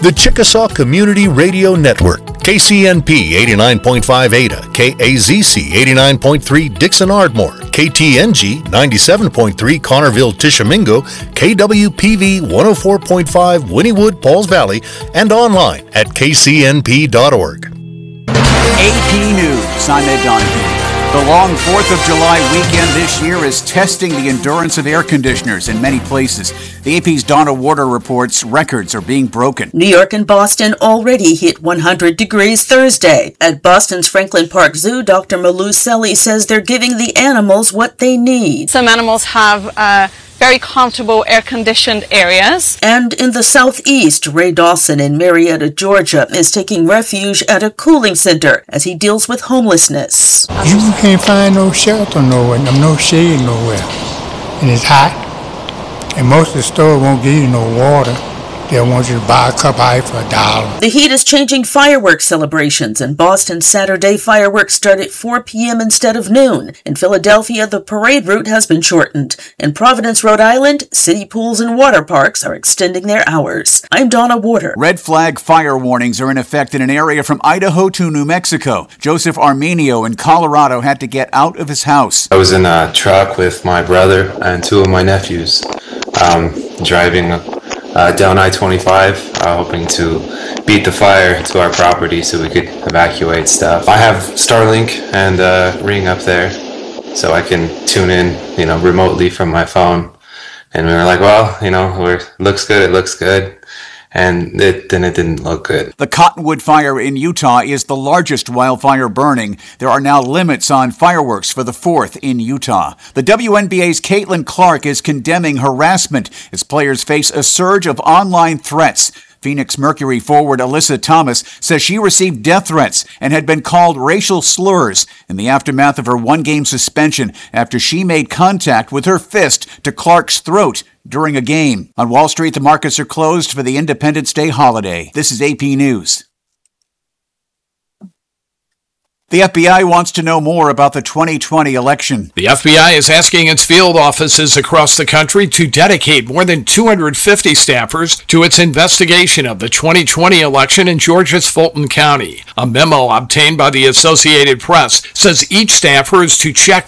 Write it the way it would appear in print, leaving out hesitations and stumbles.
The Chickasaw Community Radio Network, KCNP 89.5 Ada, KAZC 89.3 Dixon Ardmore, KTNG 97.3 Connerville Tishomingo, KWPV 104.5 Wynnewood Pauls Valley, and online at kcnp.org. AP News, I'm Ed Donahue. The long 4th of July weekend this year is testing the endurance of air conditioners in many places. The AP's Donna Warder reports records are being broken. New York and Boston already hit 100 degrees Thursday. At Boston's Franklin Park Zoo, Dr. Malou Selly says they're giving the animals what they need. Some animals have very comfortable air-conditioned areas. And in the southeast, Ray Dawson in Marietta, Georgia, is taking refuge at a cooling center as he deals with homelessness. You can't find no shelter nowhere, no shade nowhere, and it's hot. And most of the stores won't give you no water. They'll want you to buy a cup of ice for $1. The heat is changing fireworks celebrations. In Boston, Saturday fireworks start at 4 p.m. instead of noon. In Philadelphia, the parade route has been shortened. In Providence, Rhode Island, city pools and water parks are extending their hours. I'm Donna Warder. Red flag fire warnings are in effect in an area from Idaho to New Mexico. Joseph Armenio in Colorado had to get out of his house. I was in a truck with my brother and two of my nephews, driving down I-25, hoping to beat the fire to our property so we could evacuate stuff. I have Starlink and Ring up there, so I can tune in, remotely from my phone. And we were like, well, it looks good. And then it didn't look good. The Cottonwood Fire in Utah is the largest wildfire burning. There are now limits on fireworks for the 4th in Utah. The WNBA's Caitlin Clark is condemning harassment as players face a surge of online threats. Phoenix Mercury forward Alyssa Thomas says she received death threats and had been called racial slurs in the aftermath of her one-game suspension after she made contact with her fist to Clark's throat during a game. On Wall Street, the markets are closed for the Independence Day holiday. This is AP News. The FBI wants to know more about the 2020 election. The FBI is asking its field offices across the country to dedicate more than 250 staffers to its investigation of the 2020 election in Georgia's Fulton County. A memo obtained by the Associated Press says each staffer is to check